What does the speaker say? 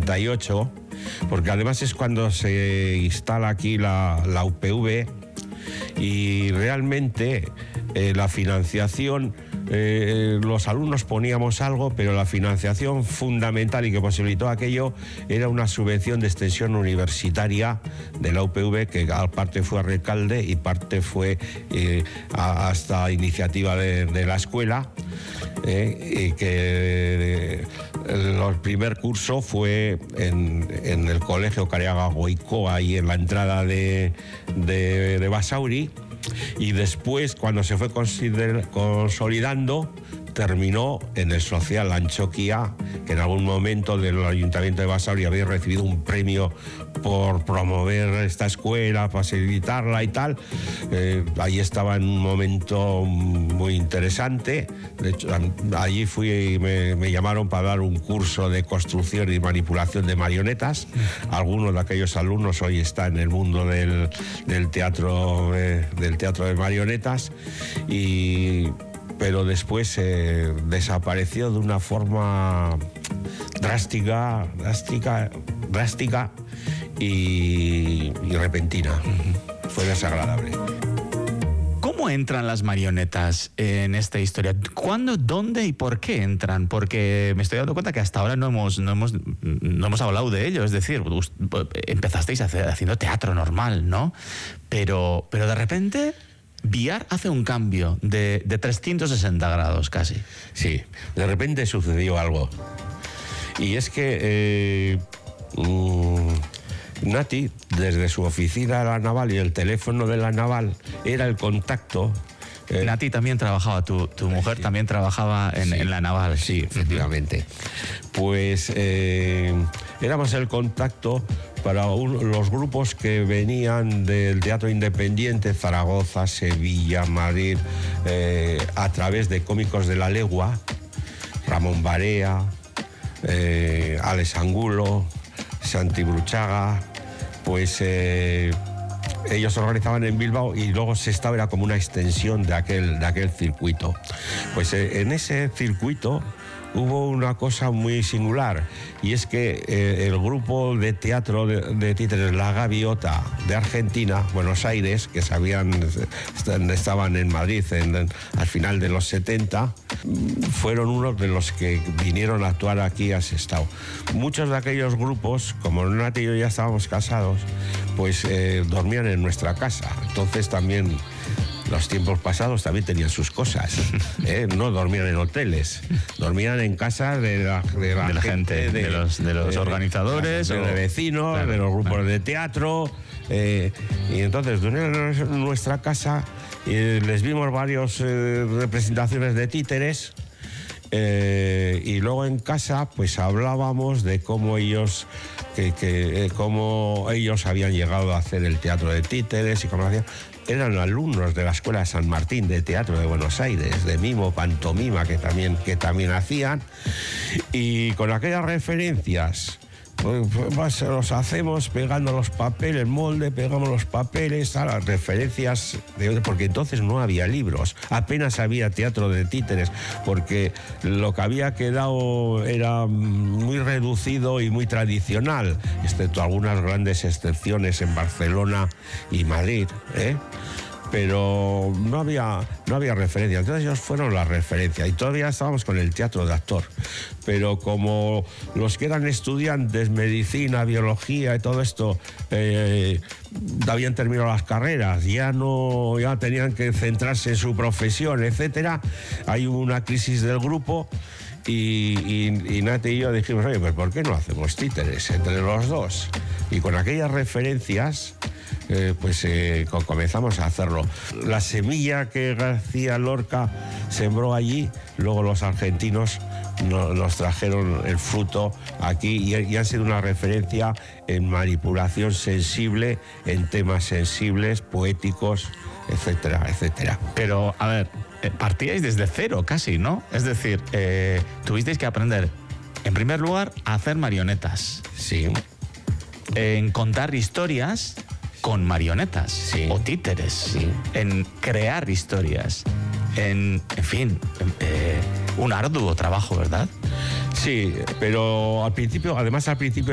78, porque además es cuando se instala aquí la UPV y realmente la financiación, los alumnos poníamos algo, pero la financiación fundamental y que posibilitó aquello era una subvención de extensión universitaria de la UPV, que parte fue a Recalde y parte fue hasta iniciativa de la escuela, y que el primer curso fue en el colegio Careaga Goicoa, ahí en la entrada de Basauri. Y después, cuando se fue consolidando, terminó en el Social Antxokia, que en algún momento del Ayuntamiento de Basauri había recibido un premio por promover esta escuela, facilitarla y tal. Allí estaba en un momento muy interesante. De hecho, allí fui y me llamaron para dar un curso de construcción y manipulación de marionetas. Algunos de aquellos alumnos hoy están en el mundo del teatro de marionetas, pero después desapareció de una forma drástica y repentina. Fue desagradable. ¿Cómo entran las marionetas en esta historia? ¿Cuándo, dónde y por qué entran? Porque me estoy dando cuenta que hasta ahora no hemos hablado de ello. Es decir, empezasteis haciendo teatro normal, ¿no? Pero de repente Biar hace un cambio de 360 grados casi. Sí, de repente sucedió algo. Y es que Nati, desde su oficina de la Naval y el teléfono de la Naval, era el contacto. Nati también trabajaba, tu mujer también trabajaba en la Naval. Sí, efectivamente. Pues éramos el contacto para los grupos que venían del teatro independiente, Zaragoza, Sevilla, Madrid, a través de Cómicos de la Legua, Ramón Barea, Alex Angulo, Santi Bruchaga, pues ellos organizaban en Bilbao y luego Sestao era como una extensión de aquel circuito. Pues en ese circuito hubo una cosa muy singular, y es que el grupo de teatro de títeres La Gaviota de Argentina, Buenos Aires, que estaban en Madrid al final de los 70, fueron unos de los que vinieron a actuar aquí a Sestao. Muchos de aquellos grupos, como Nati y yo ya estábamos casados, pues dormían en nuestra casa. Entonces también los tiempos pasados también tenían sus cosas, no dormían en hoteles, dormían en casa de la gente, de los organizadores, de vecinos, claro, de los grupos de teatro, y entonces durmieron en nuestra casa y les vimos varias representaciones de títeres. Y luego en casa pues hablábamos de cómo ellos habían llegado a hacer el teatro de títeres y cómo lo hacían. Eran alumnos de la Escuela de San Martín de Teatro de Buenos Aires, de mimo, pantomima, que también hacían, y con aquellas referencias pues los hacemos pegando los papeles, molde, pegamos los papeles a las referencias, porque entonces no había libros, apenas había teatro de títeres, porque lo que había quedado era muy reducido y muy tradicional, excepto algunas grandes excepciones en Barcelona y Madrid, pero no había referencia. Entonces ellos fueron la referencia y todavía estábamos con el teatro de actor, pero como los que eran estudiantes, medicina, biología y todo esto, habían terminado las carreras, ya tenían que centrarse en su profesión, etcétera, hay una crisis del grupo. Y Nati y yo dijimos, oye, pues ¿por qué no hacemos títeres entre los dos? Y con aquellas referencias comenzamos a hacerlo. La semilla que García Lorca sembró allí, luego los argentinos nos trajeron el fruto aquí y han sido una referencia en manipulación sensible, en temas sensibles, poéticos, etcétera, etcétera. Pero, a ver, partíais desde cero casi, ¿no? Es decir, tuvisteis que aprender, en primer lugar, a hacer marionetas. Sí. En contar historias con marionetas, sí, o títeres, sí, en crear historias, en fin, un arduo trabajo, ¿verdad? Sí, pero al principio